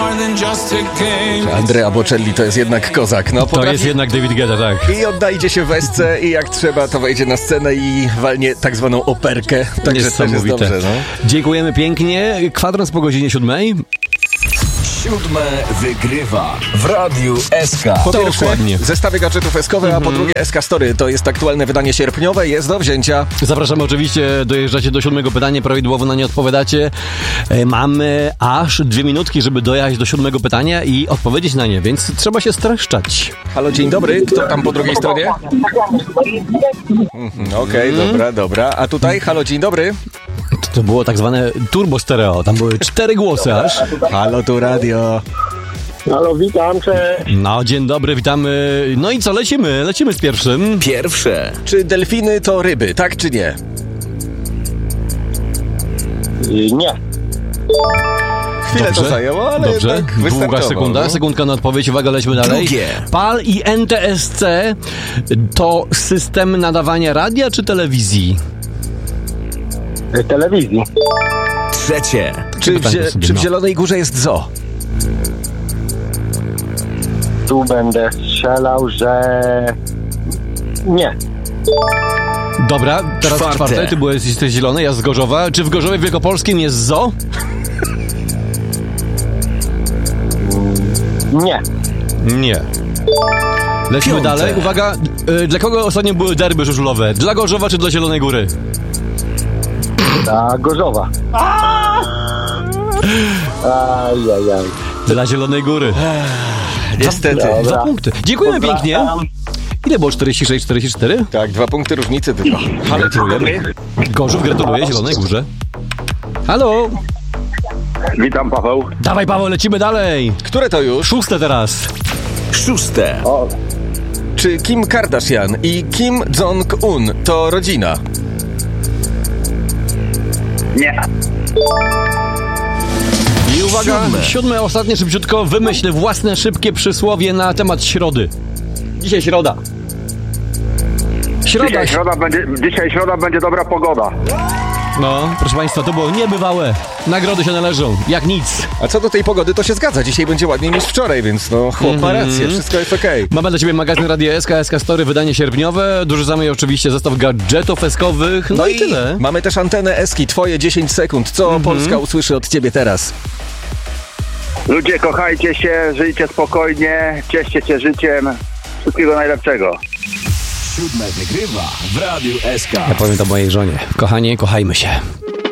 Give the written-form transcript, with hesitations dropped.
Andrea Bocelli to jest jednak kozak. No, to jest jednak David Guetta, tak. I odnajdzie się w esce i jak trzeba, to wejdzie na scenę i walnie tak zwaną operkę. Także też jest dobrze, no. Dziękujemy pięknie. Kwadrans po godzinie 7. 7 wygrywa w Radiu SK. Po pierwsze, Dokładnie. zestawy gadżetów eskowe, a po drugie SK Story. To jest aktualne wydanie sierpniowe, jest do wzięcia. Zapraszamy oczywiście, dojeżdżacie do 7 pytania, prawidłowo na nie odpowiadacie. Mamy aż 2 minutki, żeby dojechać do 7 pytania i odpowiedzieć na nie, więc trzeba się streszczać. Halo, dzień dobry. Kto tam po drugiej stronie? Okej, dobra. A tutaj, halo, dzień dobry. To było tak zwane turbo stereo, tam były 4 głosy aż. Halo, tu radio. Halo, witam, cześć. No, dzień dobry, witamy. No i co, lecimy z pierwszym. Pierwsze. Czy delfiny to ryby, tak czy nie? Nie. Chwilę Dobrze. to zajęło, ale Dobrze. jednak Długa wystarczowo. sekundka na odpowiedź, uwaga, lećmy dalej. Drugie. PAL i NTSC to system nadawania radia czy telewizji? Telewizji. Trzecie. Czy w Zielonej Górze jest zoo? Tu będę strzelał, że... Nie. Dobra, teraz czwarte. Ty jesteś zielony, ja z Gorzowa. Czy w Gorzowie Wielkopolskim jest zoo? Nie. Nie. Lecimy Piąte. dalej. Uwaga, dla kogo ostatnio były derby żużlowe? Dla Gorzowa czy dla Zielonej Góry? Ta Gorzowa. Ajajaj. Dla Zielonej Góry. Niestety. 2 punkty. Dziękujemy pięknie. Ile było? 46, 44? Tak, 2 punkty różnicy tylko. Halo, dzień dobry. Gorzów gratuluje Zielonej Górze. Halo. Witam, Paweł. Dawaj, Paweł, lecimy dalej. Które to już? 6 teraz. Szóste. Czy Kim Kardashian i Kim Jong-un to rodzina? Nie. I uwaga, 7, ostatnie, szybciutko. Wymyśl własne szybkie przysłowie na temat środy. Dzisiaj środa. Dzisiaj środa będzie dobra pogoda. No, Proszę Państwa, to było niebywałe. Nagrody się należą, jak nic. a co do tej pogody, to się zgadza. Dzisiaj będzie ładniej niż wczoraj, więc no, chłop ma rację, wszystko jest okej. Mamy dla Ciebie magazyn Radia SK, SK Story, wydanie sierpniowe. Dorzucamy oczywiście zestaw gadżetów eskowych. No i tyle. Mamy też antenę Eski, twoje 10 sekund. Co Polska usłyszy od ciebie teraz? Ludzie, kochajcie się, żyjcie spokojnie, cieszcie się życiem. Wszystkiego najlepszego. 7 wygrywa w Radiu SK. Ja powiem to mojej żonie. Kochanie, kochajmy się.